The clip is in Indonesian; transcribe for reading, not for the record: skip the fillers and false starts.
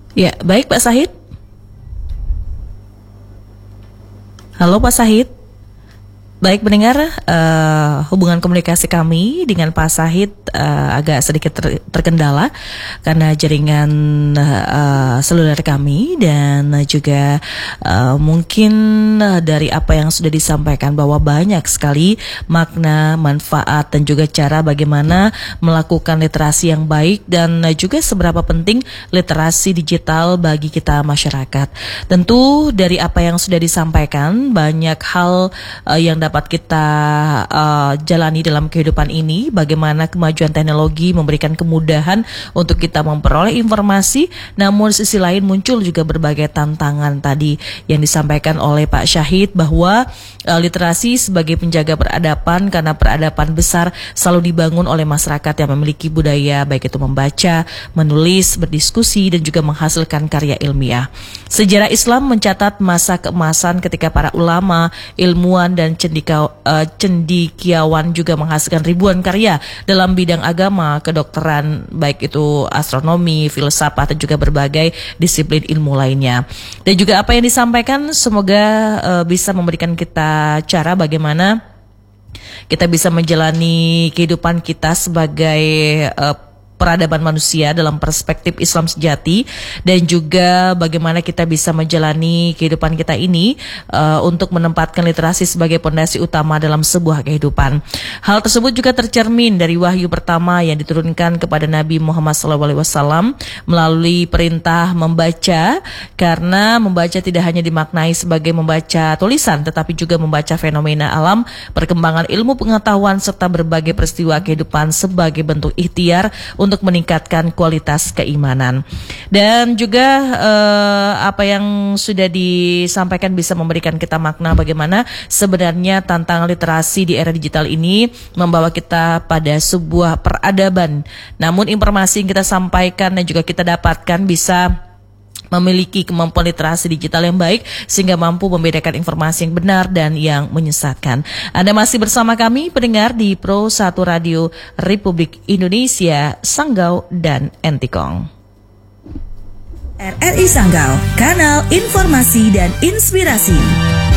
Ya, baik Pak Sahid. Halo Pak Sahid. Baik pendengar, hubungan komunikasi kami dengan Pak Sahid agak sedikit terkendala karena jaringan seluler kami, dan juga mungkin dari apa yang sudah disampaikan bahwa banyak sekali makna, manfaat, dan juga cara bagaimana melakukan literasi yang baik, dan juga seberapa penting literasi digital bagi kita masyarakat. Tentu dari apa yang sudah disampaikan banyak hal yang dapat kita jalani dalam kehidupan ini, bagaimana kemajuan teknologi memberikan kemudahan untuk kita memperoleh informasi, namun sisi lain muncul juga berbagai tantangan tadi yang disampaikan oleh Pak Syahid bahwa literasi sebagai penjaga peradaban, karena peradaban besar selalu dibangun oleh masyarakat yang memiliki budaya baik itu membaca, menulis, berdiskusi, dan juga menghasilkan karya ilmiah. Sejarah Islam mencatat masa keemasan ketika para ulama, ilmuwan, dan cendikiawan juga menghasilkan ribuan karya dalam bidang agama, kedokteran, baik itu astronomi, filsafat, dan juga berbagai disiplin ilmu lainnya. Dan juga apa yang disampaikan semoga bisa memberikan kita cara bagaimana kita bisa menjalani kehidupan kita sebagai peradaban manusia dalam perspektif Islam sejati, dan juga bagaimana kita bisa menjalani kehidupan kita ini untuk menempatkan literasi sebagai pondasi utama dalam sebuah kehidupan. Hal tersebut juga tercermin dari wahyu pertama yang diturunkan kepada Nabi Muhammad SAW melalui perintah membaca, karena membaca tidak hanya dimaknai sebagai membaca tulisan, tetapi juga membaca fenomena alam, perkembangan ilmu pengetahuan, serta berbagai peristiwa kehidupan sebagai bentuk ikhtiar untuk meningkatkan kualitas keimanan. Dan juga apa yang sudah disampaikan bisa memberikan kita makna bagaimana sebenarnya tantangan literasi di era digital ini membawa kita pada sebuah peradaban. Namun informasi yang kita sampaikan dan juga kita dapatkan bisa memiliki kemampuan literasi digital yang baik sehingga mampu membedakan informasi yang benar dan yang menyesatkan. Anda masih bersama kami pendengar di Pro 1 Radio Republik Indonesia, Sanggau dan Entikong. RRI Sanggau, kanal informasi dan inspirasi.